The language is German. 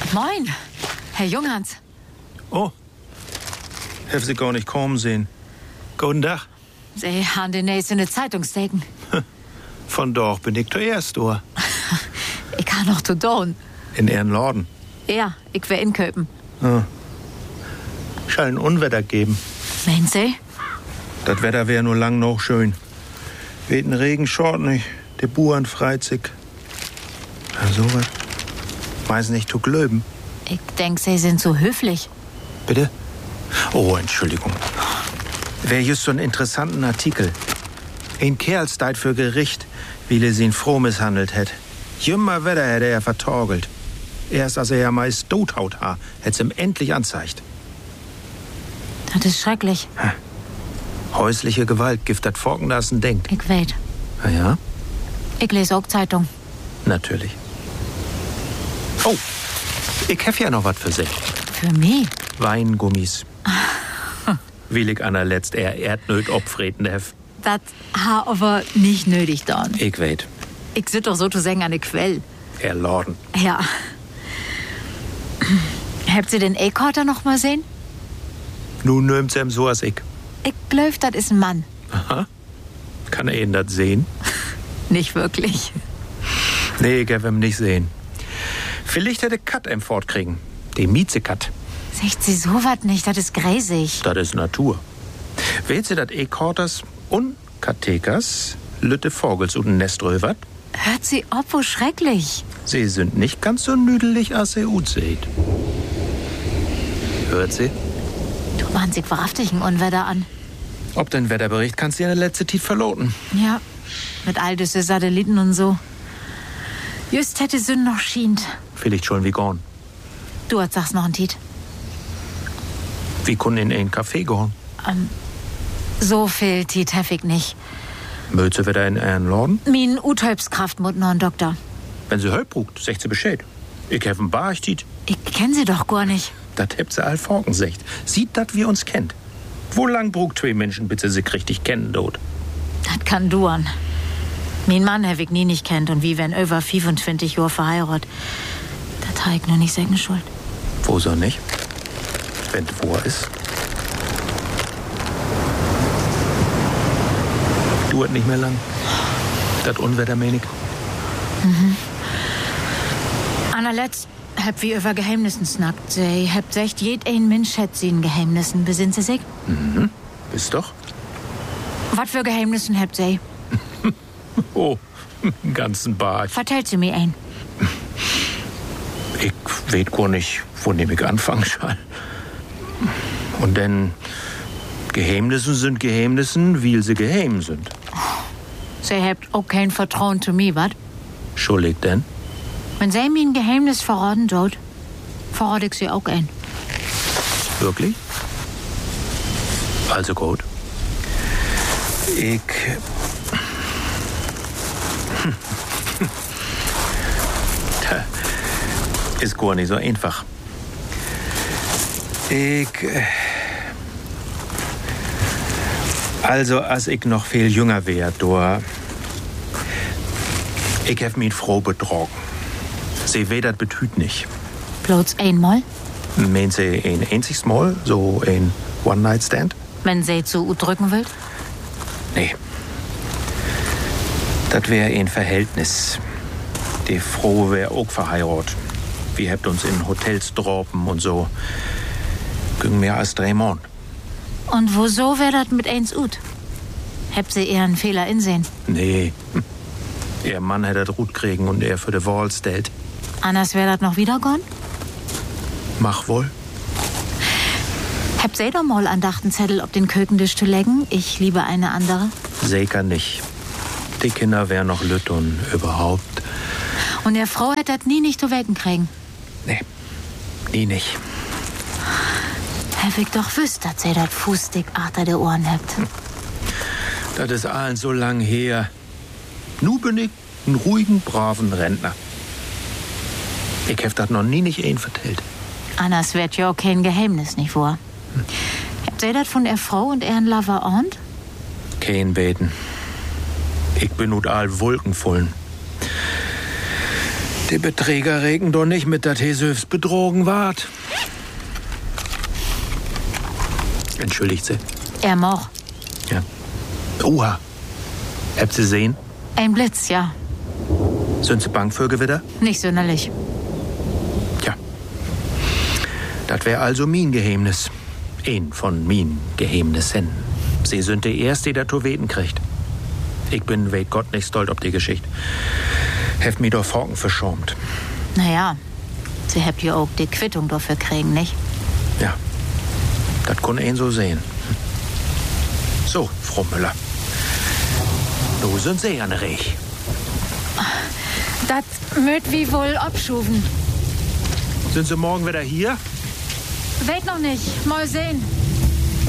Moin, Herr Junghans. Oh, hab Sie gar nicht kommen sehen. Guten Tag. Sie haben demnächst in der Zeitung steken. Von dort bin ich zuerst, du. Ich kann noch zu tun. In Ihren Laden. Ja, ich wär in Köpen. Ja. Schall ein Unwetter geben. Meinen Sie? Das Wetter wär nur lang noch schön. Weht ein Regen schort nicht. Der Buren freit sich. Ja, sowas. Weiß nicht zu glöben. Ich denk, Sie sind so höflich. Bitte? Oh, Entschuldigung. Wär just so einen interessanten Artikel. Ein Kerl steit für Gericht, wie er sie in Froh misshandelt hätt. Jümmer Wetter hätte er vertorgelt. Erst als er ja meist tothaut ha, hätt's ihm endlich anzeigt. Das ist schrecklich. Häusliche Gewalt gibt das Forken, als ein denkt. Ich weet. Ah ja? Ich lese auch Zeitung. Natürlich. Oh, ich hef ja noch was für Sie. Für mich? Weingummis. Will ich an der letzt Erdnöt opfreten hef. Das ha aber nicht nötig dann. Ich weet. Ich sit doch sozusagen an der Quell. Erladen. Ja. Habt ihr den Eckharter noch mal sehen? Nun nehmt's ihm so als ich. Ich glaub, das ist ein Mann. Aha. Kann er ihn das sehen? Nicht wirklich. Nee, ich hab ihn nicht sehen. Vielleicht hätte Kat ihm fortkriegen. Die Miezekat. Sagt sie sowas nicht, das ist gräsig. Das ist Natur. Weht sie dat Eckharters und Katekers Lütte Vogels und Nest röwert? Hört sie ob, wo schrecklich. Sie sind nicht ganz so nüdelig, als sie ut seht. Hört sie? Du mahnt sich wahrhaftig ein Unwetter an. Ob den Wetterbericht kannst du ja in der letzte Zeit verloten. Ja, mit all diese Satelliten und so. Just hätte Sünn noch schient. Vielleicht schon wie gorn. Du hat sagst noch ein Tiet. Wie können in ein Café gehen? So viel Tiet hef ich nicht. Möze wieder in einen Laden? Min Uthölpskraft mut noch ein Doktor. Wenn sie Hölp brugt, sagt sie Bescheid. Ich hef ein Barchtit. Ich kenn sie doch gar nicht. Dat hebt sie all Forken secht. Sieht, dat wir uns kennt. Wo lang brugt zwei Menschen, bis sie sich richtig kennen dort? Das kann duern. Min Mann hef ich nie nicht kennt und wie wenn über 25 Jahre verheiratet. Das ha ich nur nicht seine Schuld. Wo so nicht? Wenn wo ist? Dauert nicht mehr lang. Das Unwetter, mein ich. Anerletzt hab wie über Geheimnissen snackt. Sie habt secht, ein Mensch hätt sie in Geheimnissen. Besinnt sie sich? Mhm. Bist doch? Was für Geheimnissen habt sie? Oh, einen ganzen Bart. Vertellt sie mir ein. Ich weet gar nicht, wo nehm ich anfangen soll. Und denn Geheimnissen sind Geheimnissen, weil sie geheim sind. Sie habt auch kein Vertrauen zu mir, wat? Schuldig denn? Wenn sie mir ein Geheimnis verraten tut, verrate ich sie auch ein. Wirklich? Also gut. Ich... Ist gar nicht so einfach. Also, als ich noch viel jünger wär, ich hab mich froh betrogen. Sie weh, das betüt nicht. Bloß einmal? Meint sie ein einziges Mal? So ein One-Night-Stand? Wenn sie zu drücken will? Nee. Das wär ein Verhältnis. Die Frau wär auch verheiratet. Wir habt uns in Hotels droppen und so. Ging mehr als 3 Monate. Und wieso wär das mit eins ut? Habt sie eher einen Fehler insehen? Nee. Ihr Mann hätte das Rut kriegen und er für die Wahl stellt. Anders wär das noch wieder gone? Mach wohl. Habt sie doch mal andachten Zettel auf den Kökentisch zu legen? Ich liebe eine andere. Sicher nicht. Die Kinder wär noch lütt und überhaupt. Und der Frau hätte das nie nicht zu wecken kriegen. Nee, nie nicht. Hab ich doch wüsst, dass sie das Fußdick achter der Ohren habt. Das ist allen so lang her. Nu bin ich ein ruhigen, braven Rentner. Ich hab das noch nie nicht ein vertellt. Anders wird ja auch kein Geheimnis, nicht wahr? Habt ihr das von der Frau und ihren Lover und? Kein Beten. Ich bin nur all wolkenvollen. Die Beträger regen doch nicht mit, dass Hesöfs betrogen ward. Entschuldigt Sie. Er moch. Ja. Oha. Habt Sie sehen? Ein Blitz, ja. Sind Sie bang für Gewitter? Nicht sonderlich. Tja. Das wär also mein Geheimnis. Ein von min Geheimnissen. Sie sind die Erste, die das Weten kriegt. Ich bin, weet Gott, nicht stolz ob die Geschichte. Heft mir doch Forken verschäumt. Naja, Sie habt ja auch die Quittung dafür kriegen, nicht? Ja, das kann ihn so sehen. So, Frau Müller. Du sind Sie an Rech. Das möt wie wohl abschuven. Sind Sie morgen wieder hier? Weet noch nicht. Mal sehen.